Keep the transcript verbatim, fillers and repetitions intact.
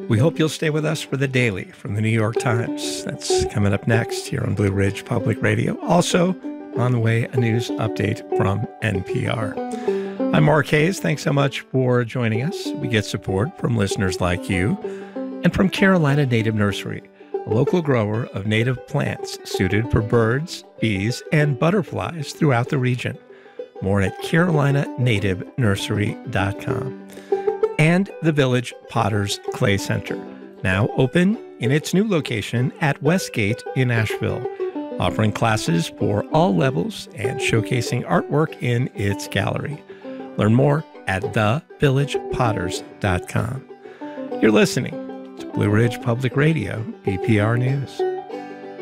We hope you'll stay with us for the Daily from the New York Times. That's coming up next here on Blue Ridge Public Radio. Also, on the way, a news update from N P R. I'm Mark Hayes. Thanks so much for joining us. We get support from listeners like you and from Carolina Native Nursery, a local grower of native plants suited for birds, bees, and butterflies throughout the region. More at carolina native nursery dot com. And the Village Potters Clay Center, now open in its new location at Westgate in Asheville, offering classes for all levels and showcasing artwork in its gallery. Learn more at the village potters dot com. You're listening to Blue Ridge Public Radio, B P R News.